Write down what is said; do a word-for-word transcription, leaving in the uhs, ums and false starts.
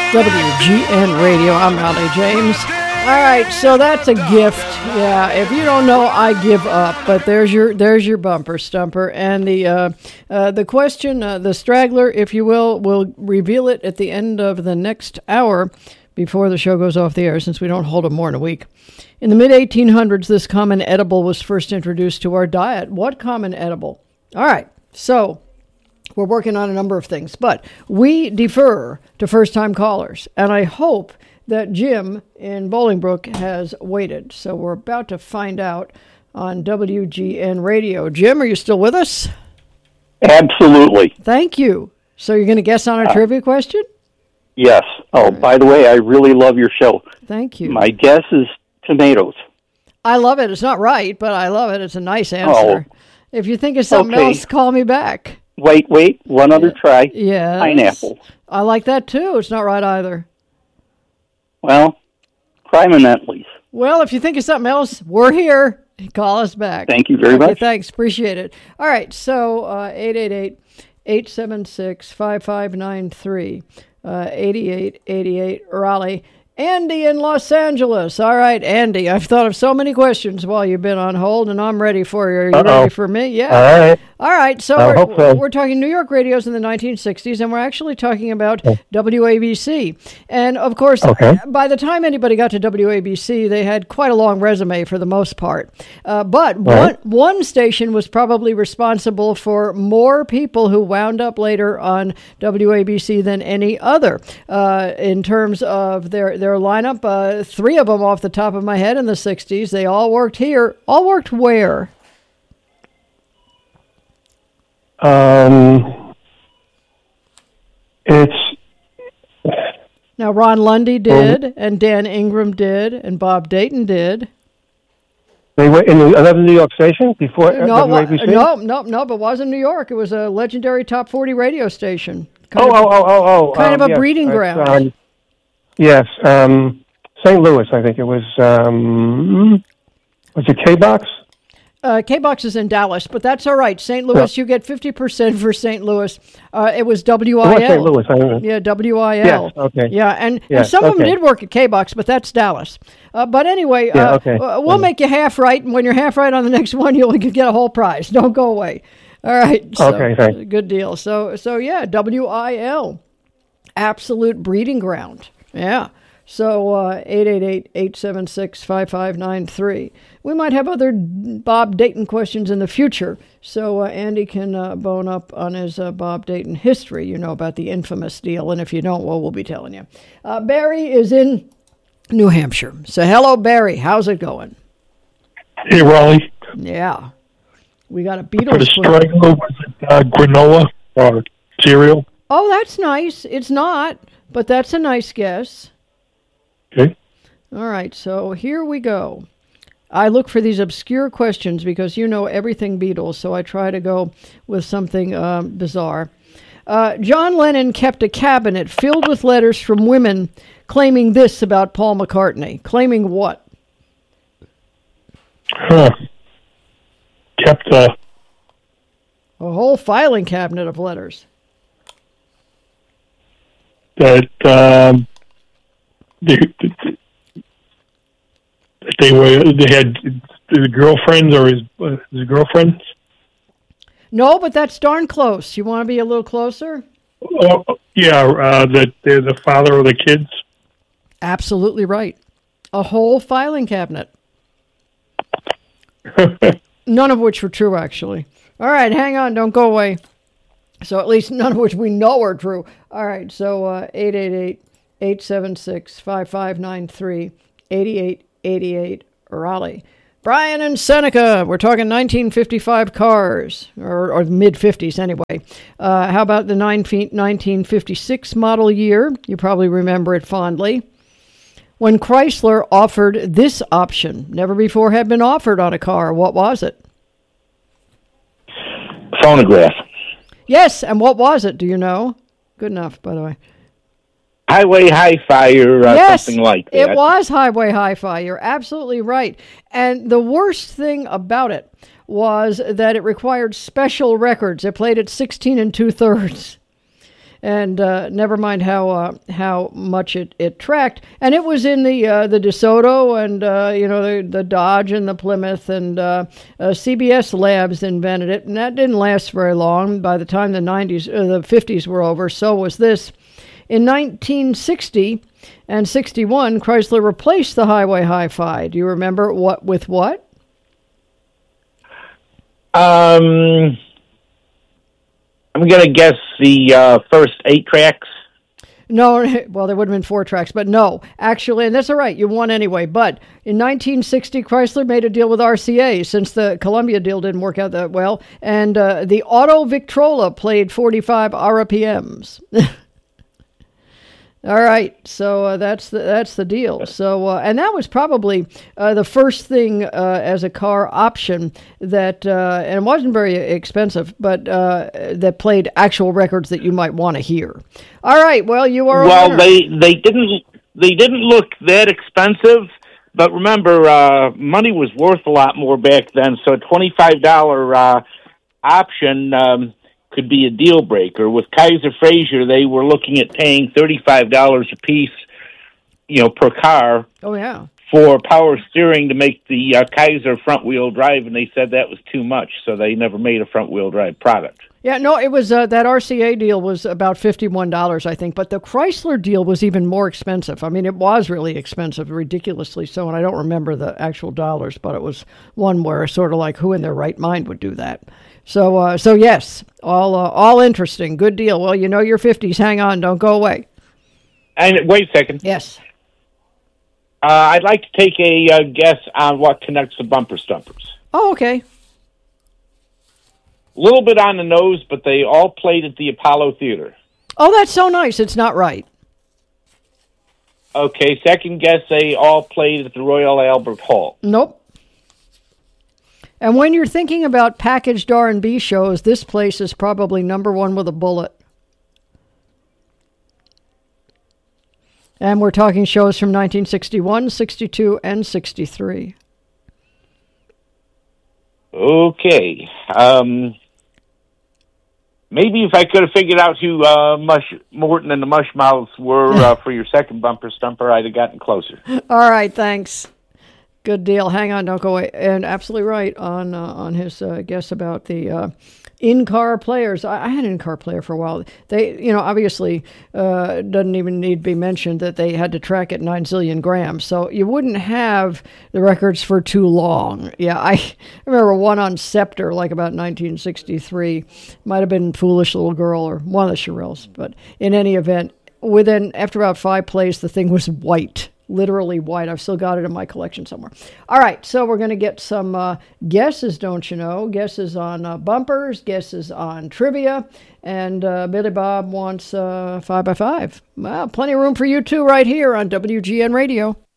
W G N Radio. I'm Raleigh James. All right, so that's a gift. Yeah, if you don't know, I give up. But there's your there's your bumper stumper, and the uh, uh, the question, uh, the straggler, if you will, will reveal it at the end of the next hour before the show goes off the air, since we don't hold them more than a week. In the mid eighteen hundreds, this common edible was first introduced to our diet. What common edible? All right, so we're working on a number of things, but we defer to first-time callers, and I hope that Jim in Bolingbrook has waited. So we're about to find out on W G N Radio. Jim, are you still with us? Absolutely. Thank you. So you're going to guess on a uh, trivia question? Yes. Oh, right. By the way, I really love your show. Thank you. My guess is tomatoes. I love it. It's not right, but I love it. It's a nice answer. Oh. If you think of something okay. else, call me back. Wait, wait. One other try. Yes. Pineapple. I like that, too. It's not right either. Well, try Menentles. Well, if you think of something else, we're here. Call us back. Thank you very okay, much. Thanks. Appreciate it. All right. So, uh, eight eight eight, eight seven six, five five nine three, uh, eighty-eight eighty-eight, Raleigh. Andy in Los Angeles. All right, Andy, I've thought of so many questions while you've been on hold, and I'm ready for you. Are you Uh-oh. ready for me? Yeah. All right. All right, so I we're, hope so. we're talking New York radios in the nineteen sixties, and we're actually talking about okay. W A B C. And, of course, okay. by the time anybody got to W A B C, they had quite a long resume for the most part. Uh, but right. one, one station was probably responsible for more people who wound up later on W A B C than any other. Uh, in terms of their, their lineup, uh, three of them off the top of my head in the sixties, they all worked here. All worked where? Um, it's now Ron Lundy did, um, and Dan Ingram did, and Bob Dayton did. They were in another New York station before no, W A B C? No, no, no, but it wasn't New York. It was a legendary top forty radio station. Kind oh, of, oh, oh, oh, oh. Kind um, of a yes, breeding ground. Um, yes, um, Saint Louis, I think it was. Um, was it K-Box? Uh, K-Box is in Dallas, but that's all right. Saint Louis, yeah. You get fifty percent for Saint Louis. Uh, it was W I L. It was Saint Louis. I don't know. Yeah, W I L. Yes, okay. Yeah, and, yes, and some okay. of them did work at K-Box, but that's Dallas. Uh, but anyway, yeah, uh, okay. uh, we'll make you half right, and when you're half right on the next one, you'll get a whole prize. Don't go away. All right. So, okay, thanks. Good deal. So, so yeah, W I L, absolute breeding ground. Yeah. So, uh, eight eight eight, eight seven six, five five nine three. We might have other Bob Dayton questions in the future, so uh, Andy can uh, bone up on his uh, Bob Dayton history, you know, about the infamous deal, and if you don't, well, we'll be telling you. Uh, Barry is in New Hampshire. So, hello, Barry. How's it going? Hey, Raleigh. Yeah. We got a Beatles. For the straggler, was it uh, granola or cereal? Oh, that's nice. It's not, but that's a nice guess. Okay. All right, so here we go. I look for these obscure questions because you know everything Beatles, so I try to go with something um, bizarre. Uh, John Lennon kept a cabinet filled with letters from women claiming this about Paul McCartney. Claiming what? Huh. Kept a... A whole filing cabinet of letters. That... Um, They, they were. They had his girlfriends or his uh, his girlfriends. No, but that's darn close. You want to be a little closer? Oh, yeah. Uh, that they're the father of the kids. Absolutely right. A whole filing cabinet. None of which were true, actually. All right, hang on. Don't go away. So at least none of which we know are true. All right, so uh, eight eight eight. eight seven six, five five nine three, eighty-eight eighty-eight, Raleigh. Brian and Seneca, we're talking nineteen fifty-five cars, or, or mid-fifties anyway. Uh, how about the nineteen fifty-six model year? You probably remember it fondly. When Chrysler offered this option, never before had been offered on a car, what was it? Phonograph. Yes, and what was it? Do you know? Good enough, by the way. Highway Hi-Fi or uh, yes, something like that. It was Highway Hi-Fi. You're absolutely right. And the worst thing about it was that it required special records. It played at sixteen and two-thirds. and uh, never mind how uh, how much it, it tracked. And it was in the uh, the DeSoto and uh, you know the, the Dodge and the Plymouth, and uh, uh, C B S Labs invented it, and that didn't last very long. By the time the nineties, uh, the fifties were over, so was this. In nineteen sixty and sixty-one, Chrysler replaced the Highway Hi-Fi. Do you remember what with what? Um, I'm going to guess the uh, first eight tracks. No, well, there would have been four tracks, but no. Actually, and that's all right, you won anyway. But in nineteen sixty, Chrysler made a deal with R C A since the Columbia deal didn't work out that well. And uh, the Auto Victrola played forty-five R P Ms. All right, so uh, that's the that's the deal. So uh, and that was probably uh, the first thing uh, as a car option that uh, and it wasn't very expensive, but uh, that played actual records that you might want to hear. All right, well you are. Well, a winner. they they didn't they didn't look that expensive, but remember, uh, money was worth a lot more back then. So a twenty-five dollar uh, option. Um, could be a deal breaker. With Kaiser Frazer, they were looking at paying thirty-five dollars a piece, you know, per car. Oh, yeah. For power steering to make the uh, Kaiser front-wheel drive, and they said that was too much, so they never made a front-wheel drive product. Yeah, no, it was, uh, that R C A deal was about fifty-one dollars, I think, but the Chrysler deal was even more expensive. I mean, it was really expensive, ridiculously so, and I don't remember the actual dollars, but it was one where sort of like, who in their right mind would do that? So, uh, so yes, all uh, all interesting. Good deal. Well, you know your fifties. Hang on. Don't go away. And wait a second. Yes. Uh, I'd like to take a uh, guess on what connects the bumper stumpers. Oh, okay. A little bit on the nose, but they all played at the Apollo Theater. Oh, that's so nice. It's not right. Okay, second guess, they all played at the Royal Albert Hall. Nope. And when you're thinking about packaged R and B shows, this place is probably number one with a bullet. And we're talking shows from nineteen sixty-one, sixty-two, and sixty-three. Okay. Um, maybe if I could have figured out who uh, Mush Morton and the Mushmouths were uh, for your second bumper stumper, I'd have gotten closer. All right, thanks. Good deal. Hang on, don't go away. And absolutely right on uh, on his uh, guess about the uh, in-car players. I, I had an in-car player for a while. They, you know, obviously uh, doesn't even need to be mentioned that they had to track it nine zillion grams. So you wouldn't have the records for too long. Yeah, I remember one on Scepter, like about nineteen sixty-three. Might have been Foolish Little Girl or one of the Shirelles. But in any event, within after about five plays, the thing was white. Literally white. I've still got it in my collection somewhere. All right, so we're going to get some uh, guesses, don't you know? Guesses on uh, bumpers, guesses on trivia, and uh, Billy Bob wants uh, five by five. Well, plenty of room for you two right here on W G N Radio.